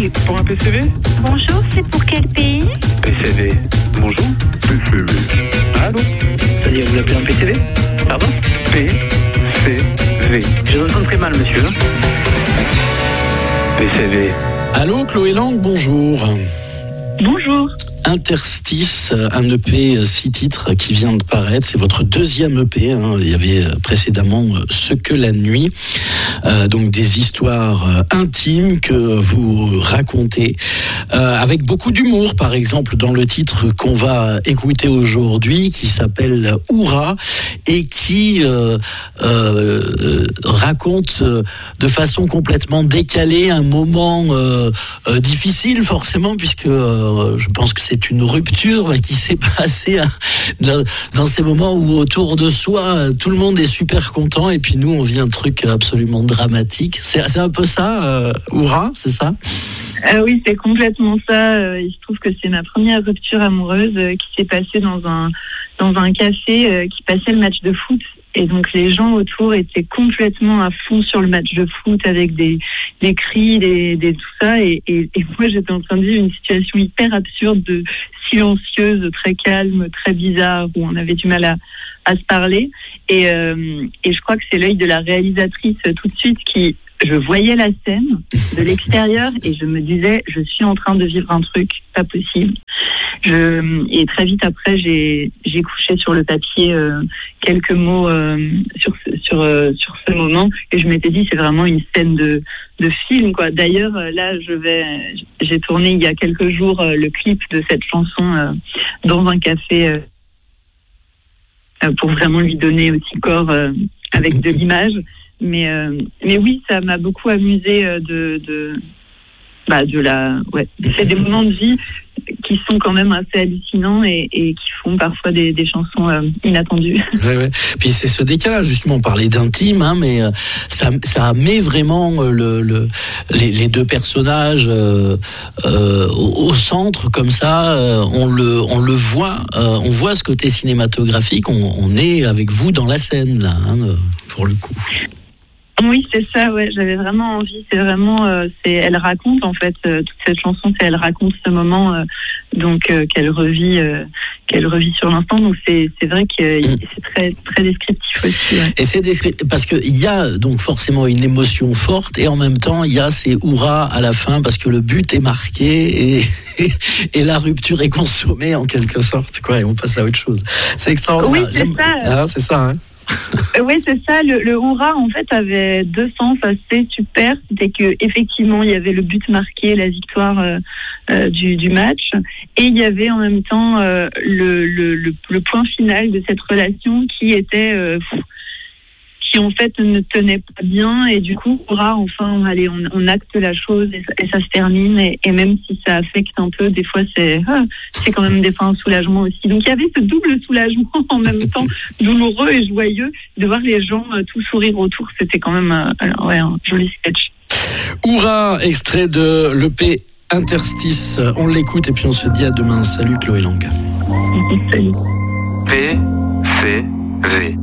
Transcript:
Pour un PCV? Bonjour, c'est pour quel pays? PCV. Bonjour. PCV. Allô? C'est-à-dire, vous l'appelez un PCV? Pardon? PCV. Je vous entends très mal, monsieur. PCV. Allô, Chloé Lang, bonjour. Bonjour. Interstice, un EP 6 titres qui vient de paraître. C'est votre deuxième EP. Il y avait précédemment Ce que la nuit. Donc des histoires intimes que vous racontez avec beaucoup d'humour. Par exemple, dans le titre qu'on va écouter aujourd'hui, qui s'appelle Hourra et qui raconte de façon complètement décalée un moment difficile, forcément, puisque je pense que c'est une rupture qui s'est passée dans ces moments où autour de soi tout le monde est super content et puis nous on vit un truc absolument dramatique. C'est un peu ça, Hourra, c'est ça? Oui, c'est complètement ça. Il se trouve que c'est ma première rupture amoureuse qui s'est passée dans un café qui passait le match de foot. Et donc les gens autour étaient complètement à fond sur le match de foot avec des cris, des tout ça. Et moi j'étais en train de vivre une situation hyper absurde, silencieuse, très calme, très bizarre, où on avait du mal à se parler. Et je crois que c'est l'œil de la réalisatrice tout de suite qui... Je voyais la scène de l'extérieur et je me disais, je suis en train de vivre un truc pas possible. Et très vite après, j'ai couché sur le papier quelques mots sur ce moment et je m'étais dit, c'est vraiment une scène de film, quoi. D'ailleurs, là, j'ai tourné il y a quelques jours le clip de cette chanson dans un café pour vraiment lui donner aussi corps avec de l'image. Mais oui, ça m'a beaucoup amusé c'est des moments de vie qui sont quand même assez hallucinants et qui font parfois des chansons inattendues. Ouais. Puis c'est ce décalage, justement, on parlait d'intime, mais ça met vraiment les deux personnages au centre, comme ça, on le voit, on voit ce côté cinématographique, on est avec vous dans la scène, là, pour le coup. Oui, c'est ça, ouais. J'avais vraiment envie. C'est vraiment, elle raconte en fait toute cette chanson. Elle raconte ce moment, qu'elle revit sur l'instant. Donc c'est vrai que c'est très très descriptif aussi. Ouais. Et c'est descriptif parce que il y a donc forcément une émotion forte et en même temps il y a ces hurrahs à la fin parce que le but est marqué et la rupture est consommée en quelque sorte, quoi. Et on passe à autre chose. C'est extraordinaire. Oui, c'est ça. Ah, c'est ça. Hein. Oui, c'est ça. Le hurrah, en fait, avait deux sens assez super. C'était que effectivement, il y avait le but marqué, la victoire du match, et il y avait en même temps le point final de cette relation qui était qui en fait ne tenait pas bien. Et du coup, hurrah, enfin, allez, on acte la chose et ça se termine. Et même si ça affecte un peu, des fois, c'est quand même des fois un soulagement aussi. Donc, il y avait ce double soulagement en même temps, douloureux et joyeux, de voir les gens tout sourire autour. C'était quand même un joli sketch. Hourra, extrait de l'EP Interstice. On l'écoute et puis on se dit à demain. Salut Chloé Lang. Salut. PCV.